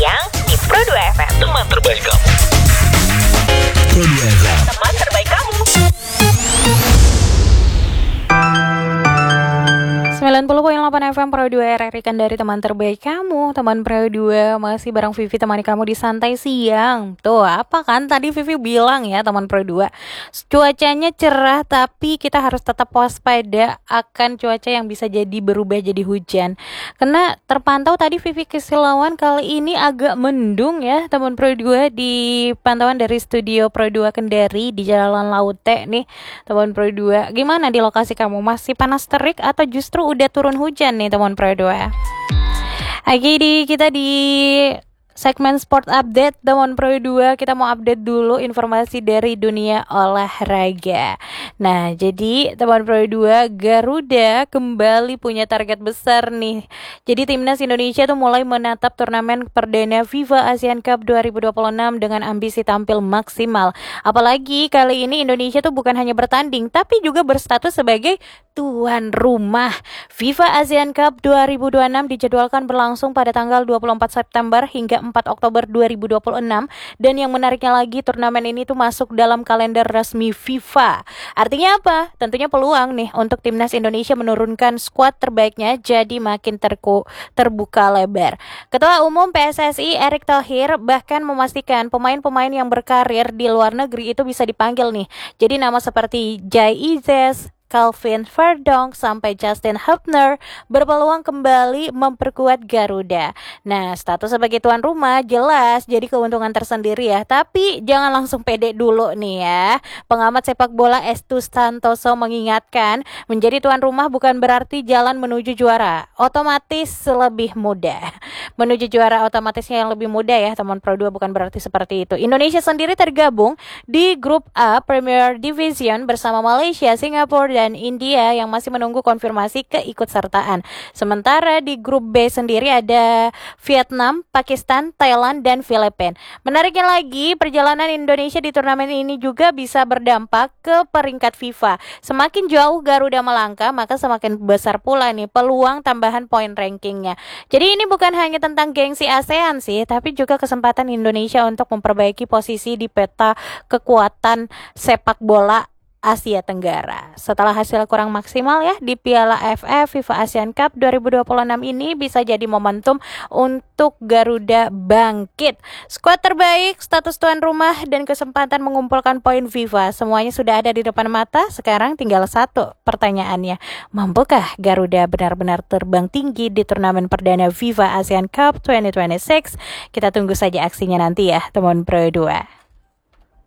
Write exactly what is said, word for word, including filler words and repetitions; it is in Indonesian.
siang di Pro dua F M. Teman terbaik kamu. Pro dua F M. Teman terbaik kamu. sembilan puluh koma delapan F M Pro dua R R I kan dari teman terbaik kamu. Teman Pro dua masih bareng Vivi temani kamu di santai siang. Tuh apa kan tadi Vivi bilang ya teman Pro dua, cuacanya cerah tapi kita harus tetap waspada akan cuaca yang bisa jadi berubah jadi hujan. Karena terpantau tadi Vivi Kesilauan kali ini agak mendung ya teman Pro dua di pantauan dari studio Pro dua Kendari di Jalan Laute nih teman Pro dua. Gimana di lokasi kamu, masih panas terik atau justru udah turun hujan nih teman Pro dua? Lagi di kita di segmen Sport Update teman Pro dua, kita mau update dulu informasi dari dunia olahraga. Nah, jadi teman Pro dua, Garuda kembali punya target besar nih. Jadi timnas Indonesia tuh mulai menatap turnamen perdana FIFA Asian Cup dua ribu dua puluh enam dengan ambisi tampil maksimal. Apalagi kali ini Indonesia tuh bukan hanya bertanding tapi juga berstatus sebagai tuan rumah. FIFA Asian Cup dua ribu dua puluh enam dijadwalkan berlangsung pada tanggal dua puluh empat September hingga empat Oktober dua ribu dua puluh enam, dan yang menariknya lagi turnamen ini tuh masuk dalam kalender resmi FIFA. Artinya apa? Tentunya peluang nih untuk timnas Indonesia menurunkan skuad terbaiknya jadi makin terku, terbuka lebar. Ketua Umum P S S I Erick Thohir bahkan memastikan pemain-pemain yang berkarir di luar negeri itu bisa dipanggil nih. Jadi nama seperti Jai Izes, Calvin Verdonk sampai Justin Hubner berpeluang kembali memperkuat Garuda. Nah, status sebagai tuan rumah jelas jadi keuntungan tersendiri ya. Tapi jangan langsung pede dulu nih ya. Pengamat sepak bola Estu Santoso mengingatkan, menjadi tuan rumah bukan berarti jalan menuju juara otomatis lebih mudah. Menuju juara otomatisnya yang lebih mudah ya teman Pro dua, bukan berarti seperti itu. Indonesia sendiri tergabung di grup A Premier Division bersama Malaysia, Singapura, dan dan India yang masih menunggu konfirmasi keikutsertaan. Sementara di grup B sendiri ada Vietnam, Pakistan, Thailand, dan Filipina. Menariknya lagi, perjalanan Indonesia di turnamen ini juga bisa berdampak ke peringkat FIFA. Semakin jauh Garuda melangkah, maka semakin besar pula nih peluang tambahan poin rankingnya. Jadi ini bukan hanya tentang gengsi ASEAN sih, tapi juga kesempatan Indonesia untuk memperbaiki posisi di peta kekuatan sepak bola Asia Tenggara. Setelah hasil kurang maksimal ya di Piala A F F FIFA Asian Cup dua ribu dua puluh enam ini bisa jadi momentum untuk Garuda bangkit. Skuad terbaik, status tuan rumah, dan kesempatan mengumpulkan poin FIFA semuanya sudah ada di depan mata. Sekarang tinggal satu pertanyaannya, mampukah Garuda benar-benar terbang tinggi di turnamen perdana FIFA Asian Cup dua ribu dua puluh enam? Kita tunggu saja aksinya nanti ya teman Pro dua.